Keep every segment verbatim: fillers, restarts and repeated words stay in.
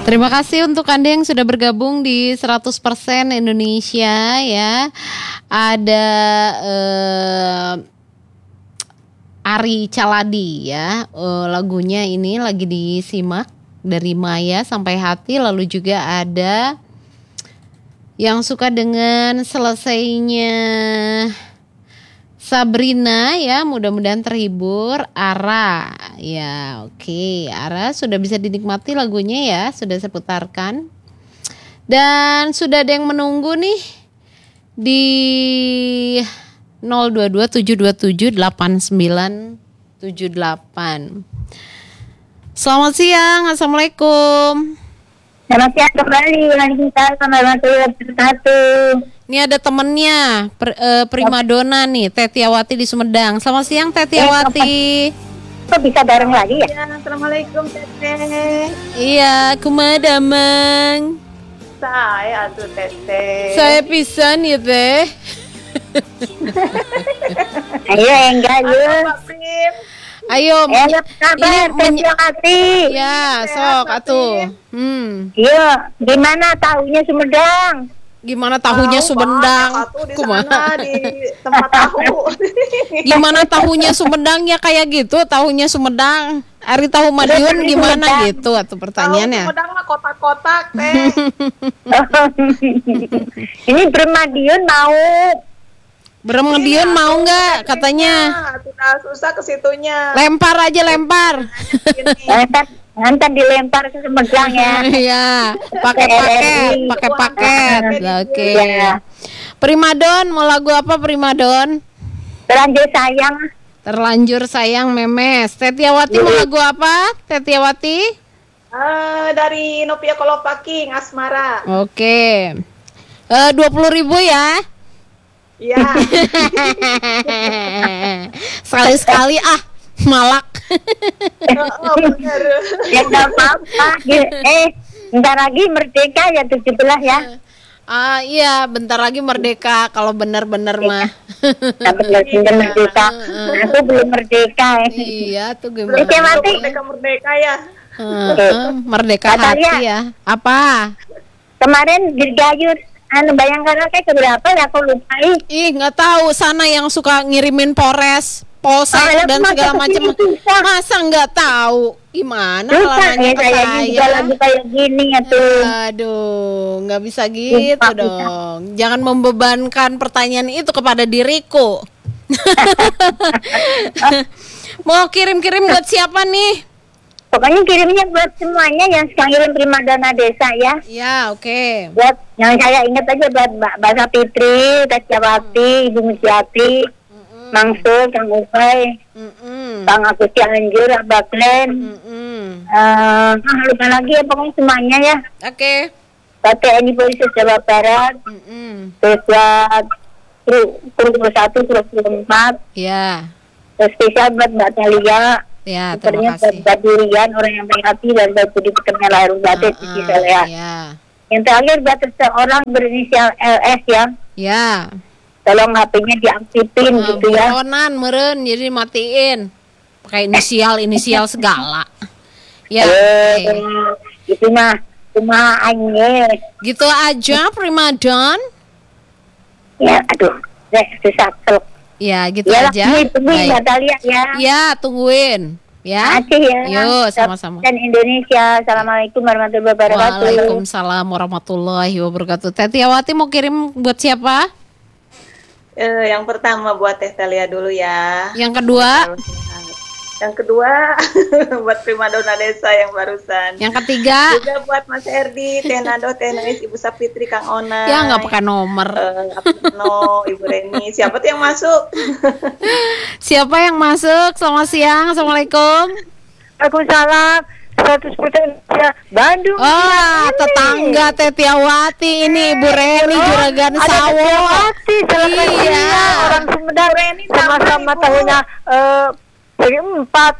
Terima kasih untuk Anda yang sudah bergabung di seratus persen Indonesia ya. Ada eh, Ari Caladi ya, uh, lagunya ini lagi disimak dari Maya sampai Hati. Lalu juga ada yang suka dengan selesainya Sabrina ya, mudah-mudahan terhibur. Ara ya, oke okay. Ara sudah bisa dinikmati lagunya ya, sudah saya putarkan. Dan sudah ada yang menunggu nih di nol dua dua tujuh dua tujuh delapan sembilan tujuh delapan. Selamat siang, assalamualaikum. Selamat siang kembali, Waalaikumsalam warahmatullahi wabarakatuh. Ini ada temennya, per, uh, primadona nih, Tetiawati di Sumedang. Selamat siang Tetiawati. Kok bisa bareng lagi ya? Ya, assalamualaikum Teteh. Iya, kumaha damang. Saya tuh Teteh. Saya pisan ya Teh. Ayo enggak yuk. Pak Prim. Ayo, Eh, kabar Tetiawati. ya, sok atuh. Hmm. Iya, gimana tahunya Sumedang? Gimana tahunya Sumedang? Kumaha di tempat tahu. Gimana tahunya Sumedang ya kayak gitu, tahunya Sumedang. Ari tahu Madiun gimana gitu atau pertanyaannya? Tahu Sumedang mah kotak-kotak Teh. Ini Bermadiun mau. Bermadiun Iya, mau nggak katanya? Sudah susah ke situnya. Lempar aja lempar. Nanti nanti dilempar ke Sumedang ya. Iya, pakai paket, pakai paket. Oke. Iya. Primadon mau lagu apa Primadon? Terlanjur sayang. Terlanjur sayang memes. Tetiawati mau lagu apa? Tetiawati? Eh, dari Nopia Kolopaking, Asmara. Oke. Eh dua puluh ribu ya. Iya. Sekali-sekali ah, malak. Oh, benar. Ya enggak apa-apa. Eh, bentar lagi merdeka ya tujuh belas ya. Ah iya, bentar lagi merdeka kalau benar-benar mah. Tapi belum merdeka. Aku belum merdeka. Iya tuh Oke, gimana? mati. Merdeka-merdeka ya. Heeh, merdeka Natalia. hati ya. Apa? Kemarin Dirgayut, anu Bayangkara kayak keberapa ya aku lupa. Ih, Ih, nggak tahu sana yang suka ngirimin Polres, Polsek Ah, ya, dan masa segala macam. kesini susah. Masa nggak tahu? Gimana kalau susah nanya ya ke saya saya? juga lagi kayak gini ya tuh. Aduh, nggak bisa gitu Sumpah, dong. Jangan membebankan pertanyaan itu kepada diriku. Mau kirim-kirim buat siapa nih? Pokoknya kirimnya buat semuanya yang suka ngirim primadona desa ya. Ya, oke. Buat yang saya ingat aja buat Mbak Basa Fitri, Tetiawati, Ibu Mujiati, Mangsur, Kang Ubay, Mm-mm. Kang Agus Cianjur, Abah Glenn. Mm-mm. Eh, ah, lupa lagi ya pokoknya semuanya ya. Oke. T N I Polisi Jawa Barat, Mm-mm. terus buat kru kru satu, kru empat, Ya, terus spesial buat Mbak Talia, ya, sebenarnya terima buat kasih. Mbak Durian, orang yang baik hati dan Mbak Budi Pekerja lahir batin, Ah, Cici ah, Soleha. ya, Yang terakhir buat seseorang berinisial L S ya, ya. tolong H P-nya diaktifin Ah, gitu ya. buronan, meren, jadi matiin. Pakai inisial, inisial segala. Ya, Eh, oke. itu mah cuma aneh. Gitu aja primadon. Ya, aduh, deh, susah tuh. Ya, gitu Ya, aja. tungguin, tungguin Mbak Baik. Talia ya. Ya, tungguin. Ya. Aceh ya. Yuk, sama-sama. Dan Indonesia. Assalamualaikum warahmatullahi wabarakatuh. Waalaikumsalam warahmatullahi wabarakatuh. Tetiawati mau kirim buat siapa? Eh, yang pertama buat Teh Talia dulu ya. Yang kedua? Yang kedua buat primadona desa yang barusan. Yang ketiga? Juga buat Mas Erdi, Teh Nado, Teh Nais, Ibu Sapitri, Kang Ona. Ya, nggak pakai nomor. Eh, Apno, Ibu Reni. Siapa tuh yang masuk? Siapa yang masuk? Selamat siang. Assalamualaikum. Waalaikumsalam. seratus persen Indonesia. Bandung. Oh, tetangga Tetiawati ini Ibu Reni Juragan Ada Sawo. Tetiawati, silakan Iya. dia. Orang Sumedang Reni sama-sama sama, Ibu. tahunnya eh bagi empat.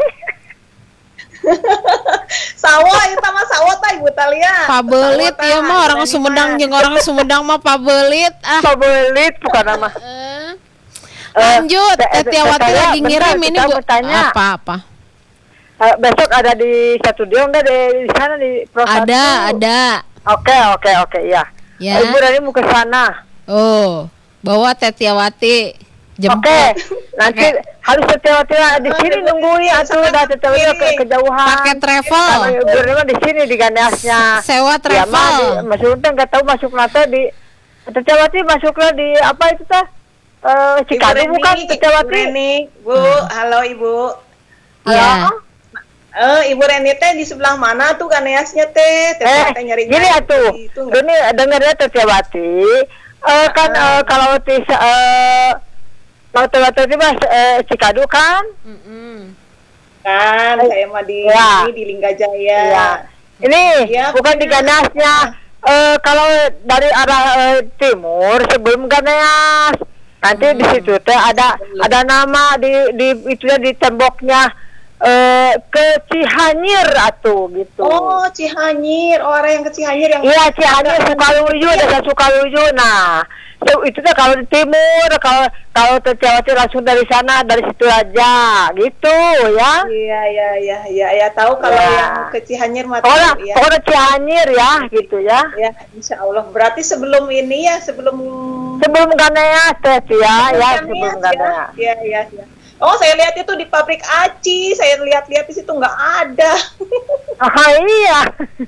Sawo, itu sama Sawo ta Ibu Talia. Pabelit Sawo, ya ta. mah orang Reni Sumedang mah. jeung orang Sumedang mah pabelit ah. Pabelit bukan nama. Eh, Lanjut, Eh, Tetiawati saya lagi bentar, ngirim ini kita Bu. mau tanya. Apa-apa? Uh, besok ada di studio enggak di, di sana di Pro Ada, satu? ada. Oke, oke, oke, iya. Ya. Ibu Rani mau ke sana. Oh, bawa Tetiawati. Jemput. Oke, nanti harus Tetiawati di sini nungguin atuh udah Tetiawati ke kejauhan. Pakai travel. Kalau Ibu Rani mah di sini di Ganasnya. Sewa Ya mah di, travel. maksudnya nggak tahu masuk nata di Tetiawati masuklah di apa itu teh? Eh, Cikadu Ibu bukan Reni, Tetiawati. Ibu Reni, Bu, halo Ibu. Ya. Halo? Eh, Ibu Reni teh di sebelah mana tuh Ganeasnya teh? Teh Eh, teh nyari gini atuh. Ini dengarnya Tetiawati. Eh kan eh, kalau tis eh kalau Tetiawati mas eh, Cikadu kan? Mm-mm. kan, saya mah di Ya. ini di Linggajaya. Iya. Ini Iya, bukan di Ganasnya. Eh kalau dari arah eh, timur sebelum Ganeas. Nanti di situ teh ada ada nama di di itu di temboknya eh ke Cihanyir atuh gitu. Oh, Cihanyir, oh, orang yang ke Cihanyir yang Iya, Cianjur, Sukaluyu, desa Sukaluyu. Nah, so, itu tuh kalau di timur, kalau kalau Tetiawati langsung dari sana, dari situ aja, gitu ya. Iya, iya, iya, iya, ya tahu kalau Ya. yang ke Cihanyir mah tahu, Pokoknya, ya. pokoknya Cianjur ya, gitu ya. Ya, insya Allah. Berarti sebelum ini ya, sebelum Sebelum Ganeas, teh ya, ya, Ganeas, sebelum ya. Ganeas. Iya, iya, iya. Oh, saya lihat itu di pabrik aci. Saya lihat-lihat di situ nggak ada. Ah, iya.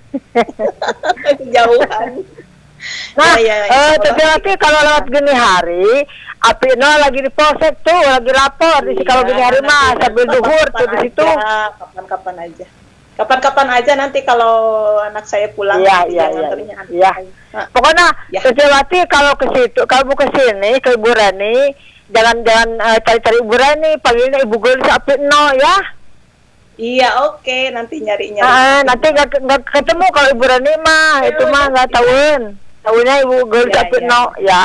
Kejauhan. Nah, Ya, ya, eh, insya Allah. Tetiawati kalau lewat gini hari, api no lagi di polsek tuh, lagi lapor. Di kalau Iya, gini hari nanti- mah sambil duhur tuh di situ. aja, Kapan-kapan aja. Kapan-kapan aja nanti kalau anak saya pulang. Iya, nanti iya, jangan iya. anterin anak Iya. saya. Nah, Pokoknya Ya. Tetiawati kalau ke situ, kalau mau ke sini ke Ibu Rani, jangan-jangan eh, cari-cari Ibu Rani, panggilnya Ibu Gelis api no ya. iya, oke, nanti nyari-nyari. Ah, nanti nggak nggak ketemu kalau Ibu Rani mah, itu mah nggak tahuan. Tahunya Ibu Gelis Ya, api ya. no ya.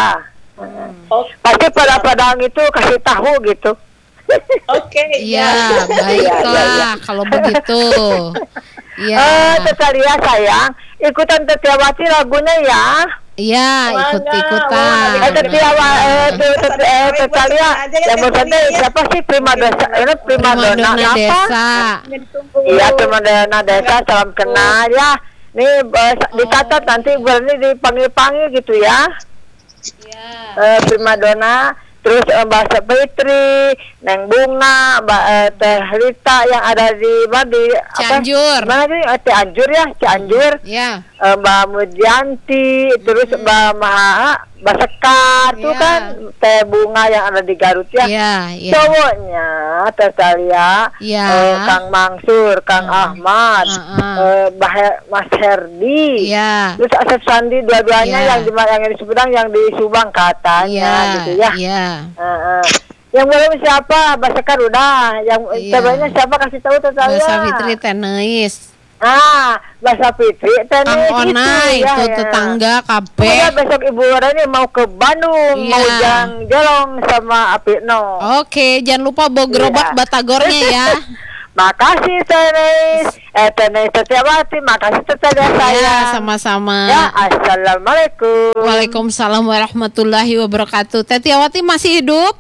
Oke, Pasti pada padang itu kasih tahu gitu. oke, Iya, Iya, baiklah iya, kalau begitu. Iya. Eh, Tetalia sayang, ikutan Tetiawati lagunya ya. Iya, ikut-ikutan. Eh, Tetiawa, eh, Te- Te- eh, Tetalia, yang berkata siapa sih prima desa? Ini prima dona Primadona apa? desa. Iya, prima dona desa, salam kenal ya. Nih eh, dicatat nanti berarti dipanggil-panggil gitu ya. Iya. Eh, prima dona, terus eh, Mbak Fitri, Neng Bunga, Mbak eh, Teh Rita yang ada di mana di apa? Cianjur. Mana sih? Eh, Cianjur ya, Cianjur. Ya. Eh, Mbak Mujianti, terus Mbak Maha, Mbak Sekar, tuh Iya. kan Teh Bunga yang ada di Garut ya. Iya, iya. Cowoknya Teh Talia, Iya. eh, Kang Mansur, Kang Hmm. Ahmad, Uh-uh. eh, Bah- Mas Herdi, Iya. terus Asep Sandi, dua-duanya Iya. yang di yang di Sumedang, yang di Subang katanya, Iya. gitu ya. Iya. Heeh. Yang belum siapa? Mbak Sekar udah. Yang Iya. cobainnya siapa kasih tahu Teh Talia? Bahasa Fitri tenis. Ah, Mbak Fitri, Kang tenis Onai, itu ya. tuh ya. tetangga kabeh. Udah besok Ibu Rani mau ke Bandung, Iya. mau jang jelong sama Apino. Oke, jangan lupa bawa gerobak Iya. batagornya ya. Makasih tenis, eh tenis Tetiawati, makasih Tetiawati saya. Ya, sama-sama. Ya, assalamualaikum. Waalaikumsalam warahmatullahi wabarakatuh. Tetiawati masih hidup?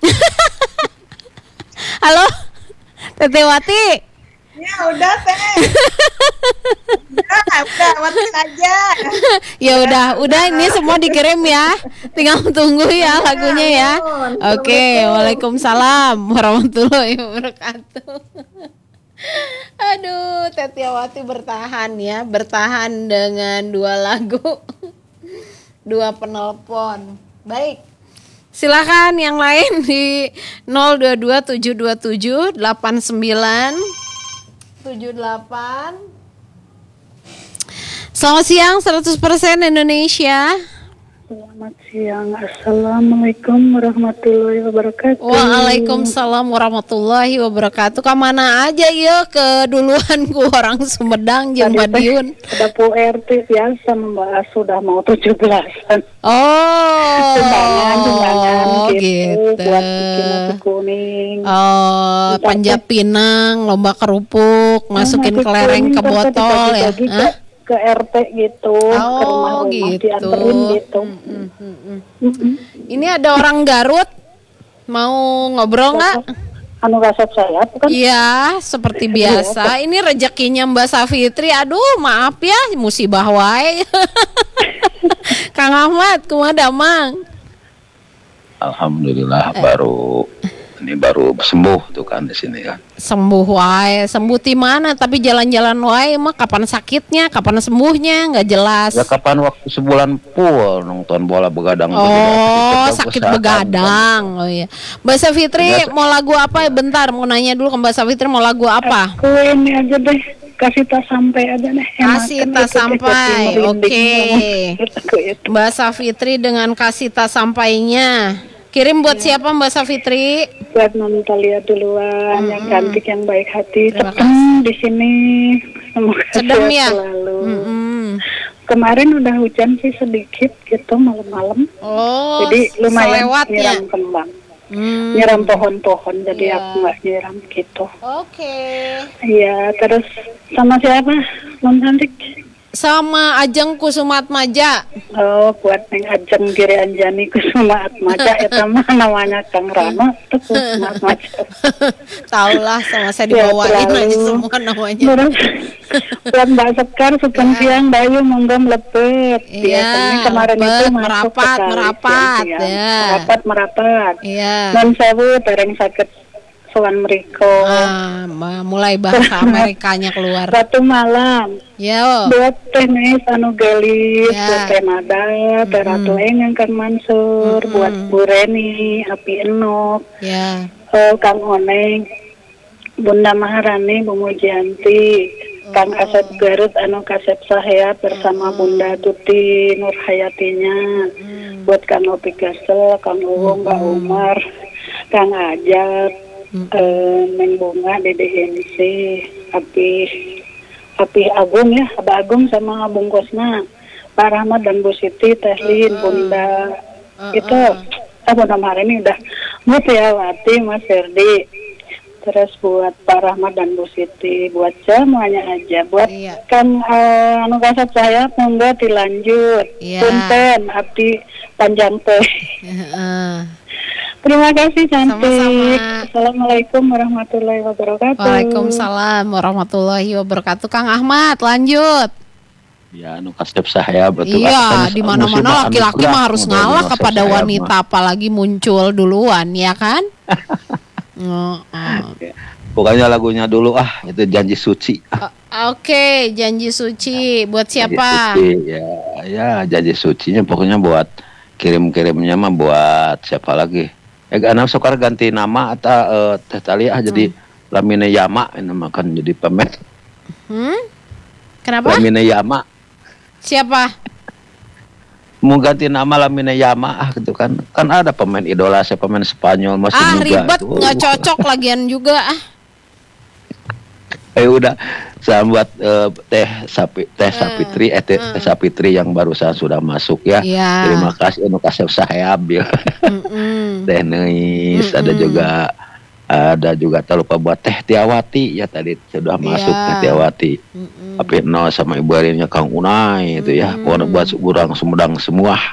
Halo? Tetiawati? Ya udah teh. udah, udah, matiin aja. Ya udah, udah ini semua dikirim ya. Tinggal tunggu ya lagunya ya. Oke, Waalaikumsalam warahmatullahi wabarakatuh. Aduh, Tetiawati bertahan ya, bertahan dengan dua lagu. Dua penelpon. Baik. Silakan yang lain di nol dua dua tujuh dua tujuh delapan sembilan tujuh delapan. Selamat siang seratus persen Indonesia. Selamat siang. Assalamualaikum warahmatullahi wabarakatuh. Waalaikumsalam warahmatullahi wabarakatuh. Kemana aja ya ke duluan ku orang Sumedang jeung Madiun. Ada Pu R T biasa membahas sudah mau tujuh belasan. Oh, Sumbangan, sumbangan gitu, gitu. buat bikin nasi kuning. Oh, panjat pinang, lomba kerupuk, masukin Nasi kelereng kuning ke kan botol ya. dibagi-bagi Hah? ke, ke R T gitu, ke Oh, rumah-rumah gitu. dianterin gitu. Mm, mm, mm, mm. Mm-mm. Ini ada orang Garut mau ngobrol nggak? anu kasat saya bukan? Iya, seperti biasa. Ini rezekinya Mbak Safitri. Aduh, maaf ya, musibah wae. Kang Ahmad, kumaha damang? Alhamdulillah baru ini baru sembuh tuh kan di sini kan. Sembuh wae, sembuh di mana? Tapi jalan-jalan wae mah kapan sakitnya, kapan sembuhnya nggak jelas. Ya kapan waktu sebulan full nonton bola begadang. Oh, sakit begadang. Oh iya. Mbak Safitri mau lagu apa? Bentar, mau nanya dulu ke Mbak Safitri mau lagu apa? Aku ini aja deh, kasih tas sampai aja deh. Kasih tas sampai. Oke. Mbak Safitri dengan kasih tas sampainya. Kirim buat ya. Siapa Mbak Safitri? Buat Nontalia duluan, mm-hmm. yang cantik, yang baik hati, tetap di sini. Semoga sedem ya. Selalu. Mm-hmm. Kemarin udah hujan sih sedikit gitu malam-malam. Oh, jadi lumayan selewatnya. Nyiram kembang, mm. nyiram pohon-pohon. Jadi yeah. aku nggak nyiram gitu. Oke. Okay. Iya, terus sama siapa? Non cantik. Sama Ajeng Kusumatmaja. Oh, buat Neng Ajeng Giri Anjani Kusumatmaja itu mah namanya Kang Rano itu Kusumatmaja. Taulah, sama saya dibawain ya, aja semua namanya. Terus buat Mbak Sekar Sugeng Siang Bayu monggo mlepet. Biasanya ya, kemarin lepet, itu masuk merapat, ke merapat, ya. ya. Merapat, merapat. Iya. Non sewu dereng sakit sowan mriko. Ah, mulai bahasa Amerikanya keluar. Batu Malam. Yo. Buat Teh Nes anu gelis, ya. buat Teh Nada, Teh Ratu Engang Kang Mansur, mm-hmm. buat Bu Reni, Api Enok, ya. uh, Kang Oneng, Bunda Maharani, Bu Mujianti, oh. Kang Asep Garut anu Kasep Sahya bersama mm-hmm. Bunda Tuti Nur Hayatinya, mm-hmm. buat Kang Opi Gasel, Kang Uwong, mm-hmm. Mbak Umar, Kang Ajat, mm-hmm. uh, Neng Bunga, Dede Hensi, Api Api Agung ya, Abah Agung sama Bung Kosna, Pak Rahmat dan Bu Siti, Tehlin, uh, uh. Bunda uh, uh. itu, ah Bunda Maharani udah, Mutiawati, Mas Ferdi, terus buat Pak Rahmat dan Bu Siti, buat semuanya aja, buat iya. kan uh, anu kasat saya, monggo dilanjut, iya. Punten, Abdi panjang teh. Uh. Terima kasih cantik. Sama-sama. Assalamualaikum warahmatullahi wabarakatuh. Waalaikumsalam warahmatullahi wabarakatuh. Kang Ahmad, lanjut. Ya, anu kasep saya betul. Iya, di mana-mana laki-laki mah harus ngalah kepada wanita, apalagi muncul duluan, ya kan? oh, oh. Pokoknya lagunya dulu ah, itu Janji Suci. Uh, Oke, okay, Janji Suci buat siapa? Janji Suci, ya, ya Janji Sucinya pokoknya buat kirim-kirimnya mah buat siapa lagi? Eh, anak sukar ganti nama atau uh, Teh Talia hmm. jadi Lamine Yama nama kan jadi pemain. Hmm? Kenapa? Lamine Yama. Siapa? Mau ganti nama Lamine Yama ah gitu kan. Kan ada pemain idola saya pemain Spanyol masih ah, muda. Ah ribet nggak cocok lagian juga ah. Eh udah saya buat uh, teh sapi teh Sapitri eh teh, uh. teh Sapitri yang barusan sudah masuk ya. Yeah. Terima kasih anu kasep saya ambil. Teh Neis mm-mm. ada juga ada juga tak lupa buat Teh Tiawati ya tadi sudah yeah. masuk Teh Tiawati. Tapi no sama ibu arinya Kang Unai itu ya. Pokoknya buat kurang Sumedang semua